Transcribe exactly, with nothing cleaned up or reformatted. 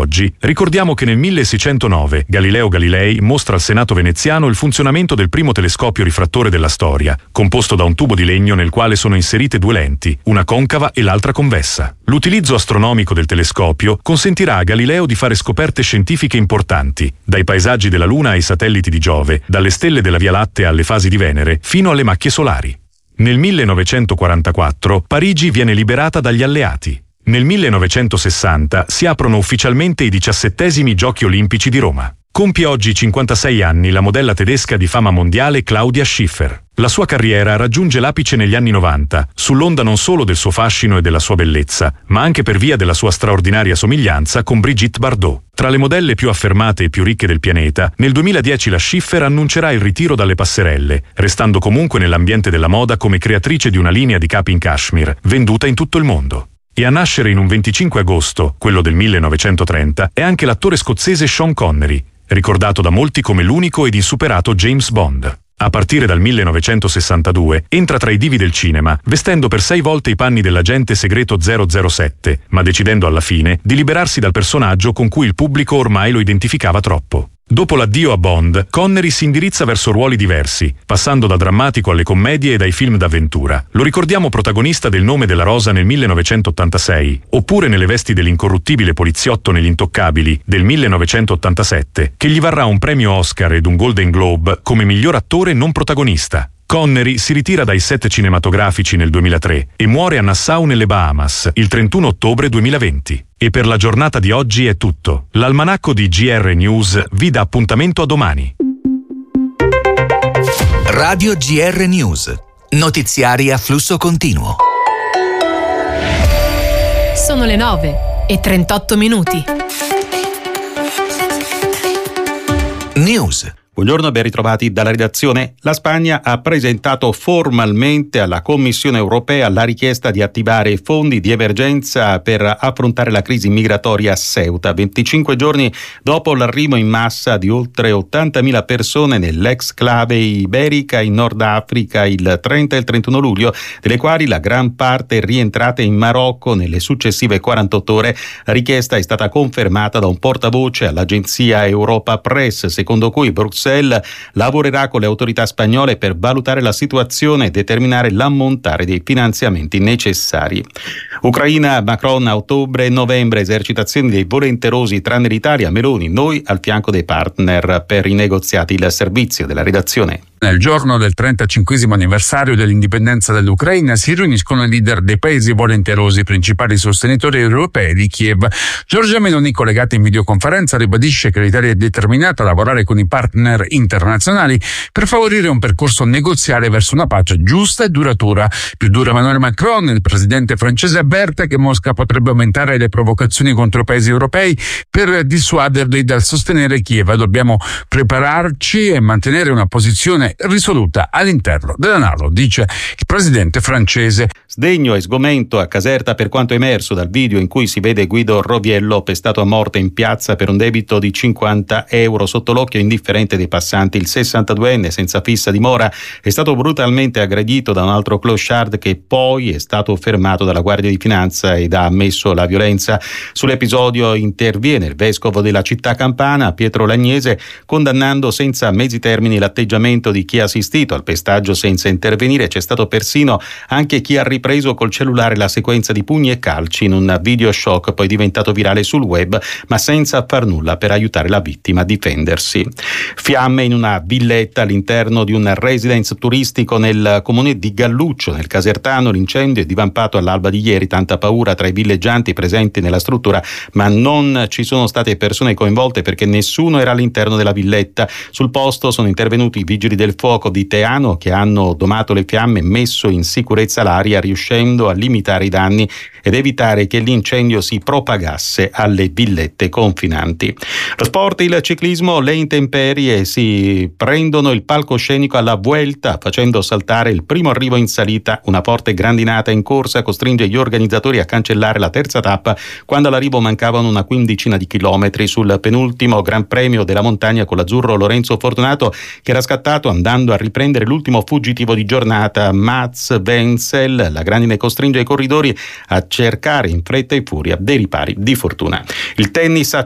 oggi, ricordiamo che nel milleseicentonove Galileo Galilei mostra al Senato veneziano il funzionamento del primo telescopio rifrattore della storia, composto da un tubo di legno nel quale sono inserite due lenti, una concava e l'altra convessa. L'utilizzo astronomico del telescopio consentirà a Galileo di fare scoperte scientifiche importanti, dai paesaggi della Luna ai satelliti di Giove, dalle stelle della Via Lattea alle fasi di Venere, fino alle macchie solari. Nel millenovecentoquarantaquattro Parigi viene liberata dagli alleati. Nel millenovecentosessanta si aprono ufficialmente i diciassettesimi Giochi Olimpici di Roma. Compie oggi cinquantasei anni la modella tedesca di fama mondiale Claudia Schiffer. La sua carriera raggiunge l'apice negli anni novanta, sull'onda non solo del suo fascino e della sua bellezza, ma anche per via della sua straordinaria somiglianza con Brigitte Bardot. Tra le modelle più affermate e più ricche del pianeta, nel duemiladieci la Schiffer annuncerà il ritiro dalle passerelle, restando comunque nell'ambiente della moda come creatrice di una linea di capi in cashmere, venduta in tutto il mondo. E a nascere in un venticinque agosto, quello del millenovecentotrenta, è anche l'attore scozzese Sean Connery, ricordato da molti come l'unico ed insuperato James Bond. A partire dal millenovecentosessantadue entra tra i divi del cinema, vestendo per sei volte i panni dell'agente segreto zero zero sette, ma decidendo alla fine di liberarsi dal personaggio con cui il pubblico ormai lo identificava troppo. Dopo l'addio a Bond, Connery si indirizza verso ruoli diversi, passando da drammatico alle commedie e dai film d'avventura. Lo ricordiamo protagonista del Nome della Rosa nel millenovecentottantasei, oppure nelle vesti dell'incorruttibile poliziotto negli Intoccabili del millenovecentottantasette, che gli varrà un premio Oscar ed un Golden Globe come miglior attore non protagonista. Connery si ritira dai set cinematografici nel duemilatré e muore a Nassau nelle Bahamas il trentuno ottobre duemilaventi. E per la giornata di oggi è tutto. L'almanacco di G R News vi dà appuntamento a domani. Radio G R News. Notiziari a flusso continuo. Sono le nove e trentotto minuti. News. Buongiorno, ben ritrovati dalla redazione. La Spagna ha presentato formalmente alla Commissione europea la richiesta di attivare fondi di emergenza per affrontare la crisi migratoria a Ceuta, venticinque giorni dopo l'arrivo in massa di oltre ottantamila persone nell'ex clave iberica in Nord Africa il trenta e il trentuno luglio, delle quali la gran parte è rientrata in Marocco nelle successive quarantotto ore. La richiesta è stata confermata da un portavoce all'agenzia Europa Press, secondo cui Bruxelles lavorerà con le autorità spagnole per valutare la situazione e determinare l'ammontare dei finanziamenti necessari. Ucraina, Macron a ottobre e novembre, esercitazioni dei volenterosi tranne l'Italia, Meloni, noi al fianco dei partner per i negoziati. Il servizio della redazione. Nel giorno del trentacinquesimo anniversario dell'indipendenza dell'Ucraina si riuniscono i leader dei paesi volenterosi, principali sostenitori europei di Kiev. Giorgia Meloni, collegata in videoconferenza, ribadisce che l'Italia è determinata a lavorare con i partner internazionali per favorire un percorso negoziale verso una pace giusta e duratura. Più duro Emmanuel Macron, il presidente francese, avverte che Mosca potrebbe aumentare le provocazioni contro i paesi europei per dissuaderli dal sostenere Kiev. Dobbiamo prepararci e mantenere una posizione risoluta all'interno della NATO, dice il presidente francese. Sdegno e sgomento a Caserta per quanto emerso dal video in cui si vede Guido Roviello pestato a morte in piazza per un debito di cinquanta euro. Sotto l'occhio indifferente dei passanti, il sessantaduenne senza fissa dimora è stato brutalmente aggredito da un altro clochard che poi è stato fermato dalla Guardia di Finanza ed ha ammesso la violenza. Sull'episodio interviene il vescovo della città campana, Pietro Lagnese, condannando senza mezzi termini l'atteggiamento di di chi ha assistito al pestaggio senza intervenire. C'è stato persino anche chi ha ripreso col cellulare la sequenza di pugni e calci in un video shock poi diventato virale sul web, ma senza far nulla per aiutare la vittima a difendersi. Fiamme in una villetta all'interno di un residence turistico nel comune di Galluccio, nel Casertano. L'incendio è divampato all'alba di ieri, tanta paura tra i villeggianti presenti nella struttura, ma non ci sono state persone coinvolte perché nessuno era all'interno della villetta. Sul posto sono intervenuti i vigili del fuoco di Teano che hanno domato le fiamme e messo in sicurezza l'area, riuscendo a limitare i danni ed evitare che l'incendio si propagasse alle villette confinanti. Lo sport, il ciclismo, le intemperie si prendono il palcoscenico alla Vuelta, facendo saltare il primo arrivo in salita. Una forte grandinata in corsa costringe gli organizzatori a cancellare la terza tappa quando all'arrivo mancavano una quindicina di chilometri. Sul penultimo Gran Premio della montagna con l'azzurro Lorenzo Fortunato, che era scattato andando a riprendere l'ultimo fuggitivo di giornata, Mats Wenzel. La grandine costringe i corridori a cercare in fretta e furia dei ripari di fortuna. Il tennis a